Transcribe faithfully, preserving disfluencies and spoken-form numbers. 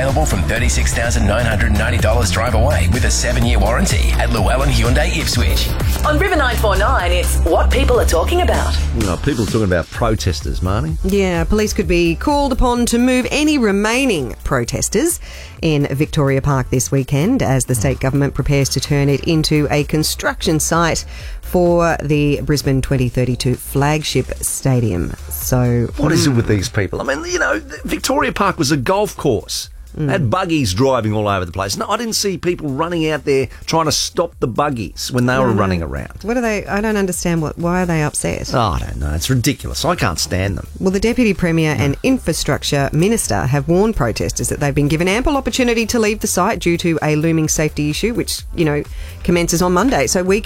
available from thirty-six thousand nine hundred ninety dollars drive away with a seven-year warranty at Llewellyn Hyundai Ipswich. On River nine four nine, it's what people are talking about. Well, people are talking about protesters, Marnie. Yeah, police could be called upon to move any remaining protesters in Victoria Park this weekend as the state government prepares to turn it into a construction site for the Brisbane twenty thirty-two flagship stadium. So, What is it with these people? I mean, you know, Victoria Park was a golf course. They had buggies driving all over the place. No, I didn't see people running out there trying to stop the buggies when they were no. running around. What are they? I don't understand. What? Why are they upset? Oh, I don't know. It's ridiculous. I can't stand them. Well, the Deputy Premier and Infrastructure Minister have warned protesters that they've been given ample opportunity to leave the site due to a looming safety issue, which, you know, commences on Monday. So we